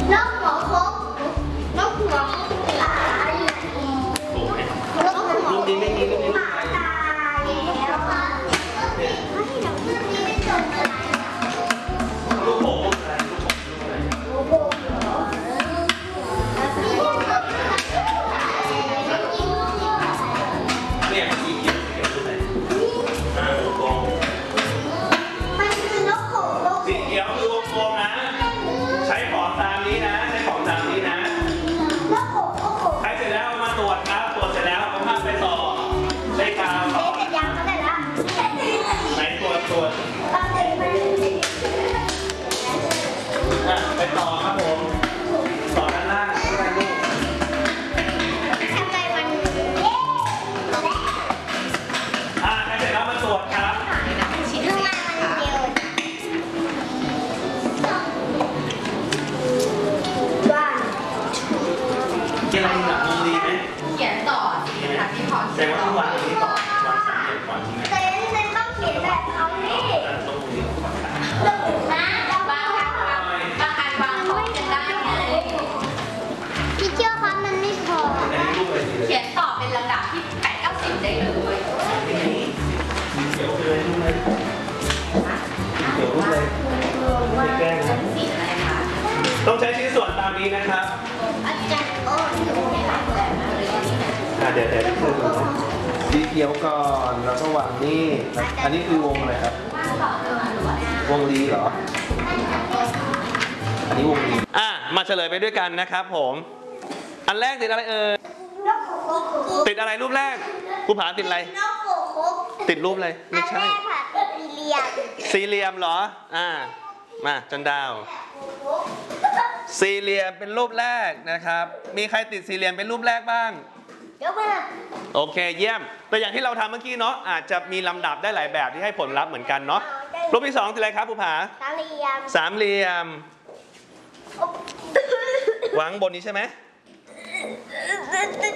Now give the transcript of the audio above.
นกหัวคกนกหัวตายถูกไหมนกหัวรูปนี้ไม่มีรูปนี้หมาตายแล้วค่ะให้เราเรื่องนี้ไม่จบเลยรูปโป่งอะไรรูปโป่งรูปอะไรโอ้โหเนี่ยสีเขียวรูปไหนวงกลมมันคือนกหัวคกสีเขียวคือวงกลมนะใช้ของตามนี้นะใช้ของตามนี้นะนกหัวคกใช้เสร็จแล้วมาตรวจครับตรวจเสร็จแล้วเอาภาพไปต่อใช้กาวต่อเสร็จยังก็ได้ละไหนตรวจตอนเด็กมันไปต่อครับผมต่อด้านล่างที่ไหนลูกทำไมมันเอ๊ะใช้เสร็จแล้วมาตรวจครับชิ้นข้างล่างมันเดียวบ้านมีอะไรหลักมุมดีไหมเขียนต่อค่ะที่ขอแสดงว่าต้องวางตรงนี้ต่อวางสามเหลี่ยมก่อนใช่ไหมเต้นต้องเขียนแบบเขานี่ตรงนี้ก่อนครับนะบางครั้งบางอันวางพร้อมกันได้ไงพี่เชื่อคะมันไม่พออันนี้รูปอะไรดีเลยเขียนต่อเป็นลำดับที่8 9 10ได้เลยเขียวเลยรูปเลยเขียวรูปเลยไม่แกล้งนะสีอะไรคะต้องใช้ชิ้นส่วนตามนี้นะครับอาจารย์โอ้ยหนูไม่รักเลยเดี๋ยวช่วยดูนะสีเขียวก่อนแล้วก็วางนี่อันนี้คือวงอะไรครับ วงลีเหรอ อันนี้วงลีมาเฉลยไปด้วยกันนะครับผม อันแรกติดอะไรนกหัวคกติดอะไรรูปแรกครูผาติดอะไรนกหัวคกติดรูปอะไรไม่ใช่อันแรกค่ะสี่เหลี่ยมสี่เหลี่ยมเหรอ มาจันดาว สี่เหลี่ยมเป็นรูปแรกนะครับ มีใครติดสี่เหลี่ยมเป็นรูปแรกบ้างเดี๋ยวมาโอเคเยี่ยม แต่อย่างที่เราทำเมื่อกี้เนาะอาจจะมีลำดับได้หลายแบบที่ให้ผลลัพธ์เหมือนกันเนาะ รูปที่สองคืออะไรครับภูผาสามเหลี่ยมสามเหลี่ยมวางบนนี้ใช่ไหม